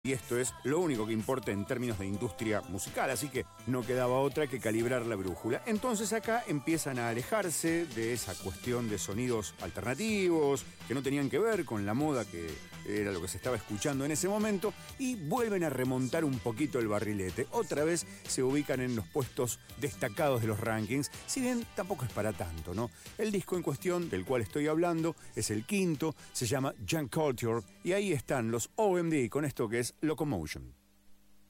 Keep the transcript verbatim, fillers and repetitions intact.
Y esto es lo único que importa en términos de industria musical, así que no quedaba otra que calibrar la brújula. Entonces acá empiezan a alejarse de esa cuestión de sonidos alternativos que no tenían que ver con la moda que era lo que se estaba escuchando en ese momento y vuelven a remontar un poquito el barrilete. Otra vez se ubican en los puestos destacados de los rankings, si bien tampoco es para tanto, ¿no? El disco en cuestión del cual estoy hablando es el quinto, se llama Junk Culture y ahí están los O M D con esto que es Locomotion.